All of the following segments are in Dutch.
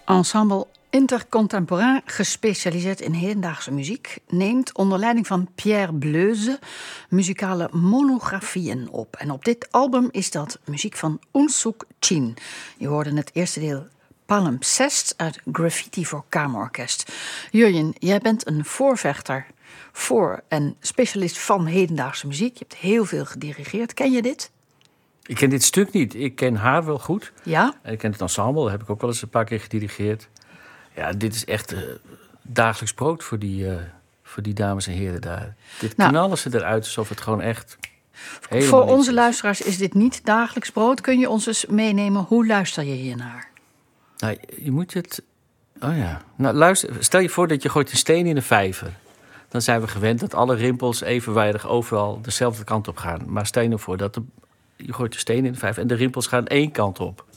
Ensemble Intercontemporain, gespecialiseerd in hedendaagse muziek, neemt onder leiding van Pierre Bleuze muzikale monografieën op. En op dit album is dat muziek van Unsuk Chin. Je hoorde het eerste deel Palimpsest uit Graffiti voor Kamerorkest. Jurjen, jij bent een voorvechter voor en specialist van hedendaagse muziek. Je hebt heel veel gedirigeerd. Ken je dit? Ik ken dit stuk niet. Ik ken haar wel goed. Ja? En ik ken het ensemble. Heb ik ook wel eens een paar keer gedirigeerd. Ja, dit is echt dagelijks brood voor die dames en heren daar. Dit knallen ze eruit alsof het gewoon echt voor onze luisteraars is dit niet dagelijks brood. Kun je ons eens meenemen? Hoe luister je hiernaar? Nou, je moet het... Oh ja. Nou, luister. Stel je voor dat je gooit een steen in een vijver. Dan zijn we gewend dat alle rimpels evenwijdig overal dezelfde kant op gaan. Maar stel je nou voor dat je gooit de steen in de vijver en de rimpels gaan één kant op.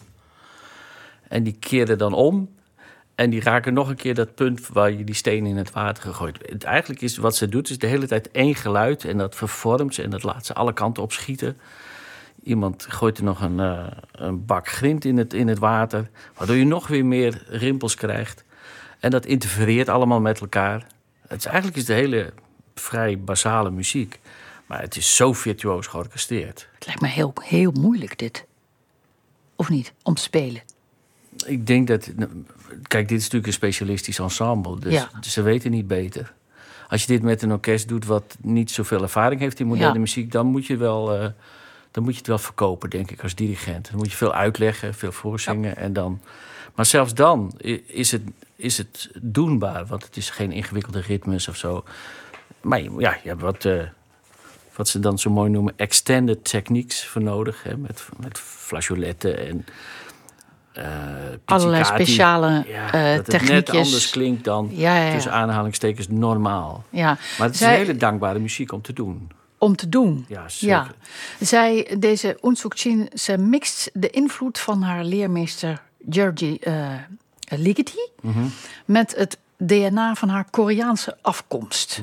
En die keren dan om. En die raken nog een keer dat punt waar je die steen in het water gegooid. Eigenlijk is wat ze doet, is de hele tijd één geluid. En dat vervormt ze en dat laat ze alle kanten op schieten. Iemand gooit er nog een bak grind in het water. Waardoor je nog weer meer rimpels krijgt. En dat interfereert allemaal met elkaar. Eigenlijk is de hele vrij basale muziek. Maar het is zo virtuoos georchestreerd. Het lijkt me heel, heel moeilijk dit. Of niet? Om te spelen. Ik denk dat... Kijk, dit is natuurlijk een specialistisch ensemble. Dus ze weten niet beter. Als je dit met een orkest doet wat niet zoveel ervaring heeft in moderne muziek, dan moet je het wel verkopen, denk ik, als dirigent. Dan moet je veel uitleggen, veel voorzingen. En dan, maar zelfs dan is het doenbaar. Want het is geen ingewikkelde ritmes of zo. Maar je hebt wat ze dan zo mooi noemen extended techniques voor nodig. Hè, met flageoletten en allerlei speciale dat het techniekjes. net anders klinkt dan tussen aanhalingstekens normaal. Ja. Maar het is een hele dankbare muziek om te doen. Om te doen. Ja, zeker. Ja. Deze Unsuk Chin, ze mixt de invloed van haar leermeester Georgi Ligeti met het DNA van haar Koreaanse afkomst.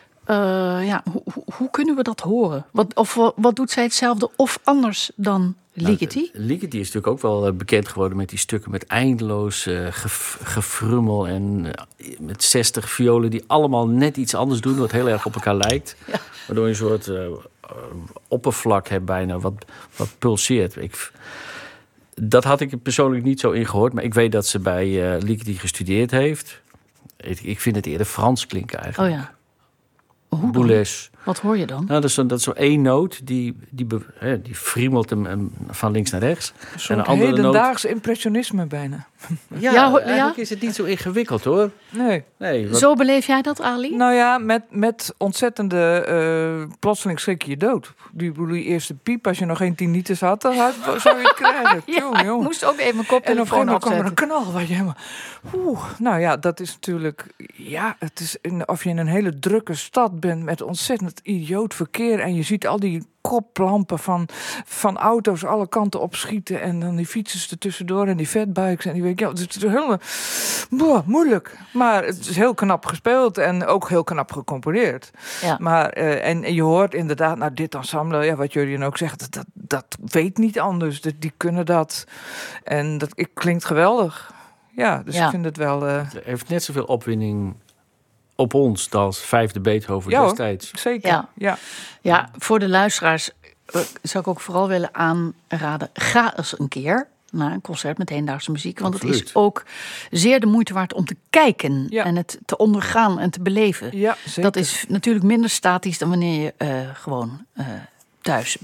Hoe kunnen we dat horen? Wat doet zij hetzelfde of anders dan Ligeti? Ligeti is natuurlijk ook wel bekend geworden met die stukken met eindeloos gefrummel en met 60 violen die allemaal net iets anders doen, wat heel erg op elkaar lijkt. Ja. Waardoor je een soort oppervlak hebt bijna, wat pulseert. Dat had ik persoonlijk niet zo ingehoord, maar ik weet dat ze bij Ligeti gestudeerd heeft. Ik vind het eerder Frans klinken eigenlijk. Oh ja. Hoe Boulez. Wat hoor je dan? Nou, dat is zo één noot die friemelt hem van links naar rechts. Een soort hedendaags impressionisme bijna. Eigenlijk is het niet zo ingewikkeld, hoor. Nee. Zo beleef jij dat, Ali? Nou ja, met ontzettende plotseling schrik je dood. Die eerste piep, als je nog geen tinnitus had, dan zou je het krijgen. Ik moest ook even mijn koptelefoon opzetten. En op een kwam er een knal waar je helemaal... Nou ja, dat is natuurlijk... Ja, het is of je in een hele drukke stad bent met ontzettend idioot verkeer en je ziet al die koplampen van auto's alle kanten opschieten en dan die fietsers er tussendoor en die fatbikes en die weet je, het is helemaal moeilijk, maar het is heel knap gespeeld en ook heel knap gecomponeerd. Ja. Maar en je hoort inderdaad, dit ensemble, wat Jurjen ook zegt, dat weet niet anders, die kunnen dat en dat klinkt geweldig. Ja, dus ik vind het wel. Het heeft net zoveel opwinding op ons als vijfde Beethoven destijds. Zeker. Ja, voor de luisteraars zou ik ook vooral willen aanraden, ga eens een keer naar een concert met hedendaagse muziek. Want het is ook zeer de moeite waard om te kijken en het te ondergaan en te beleven. Ja, zeker. Dat is natuurlijk minder statisch dan wanneer je gewoon thuis